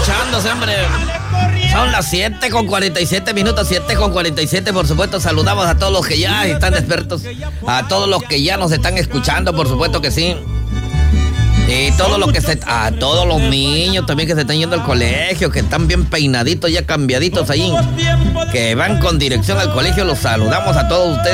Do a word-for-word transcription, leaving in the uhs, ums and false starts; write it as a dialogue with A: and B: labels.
A: escuchándose, hombre. Son las siete con cuarenta y siete minutos, siete con cuarenta y siete, por supuesto. Saludamos a todos los que ya están despiertos, a todos los que ya nos están escuchando, por supuesto que sí. Y todos los que se, a todos los niños también que se están yendo al colegio, que están bien peinaditos, ya cambiaditos ahí, que van con dirección al colegio, los saludamos a todos ustedes.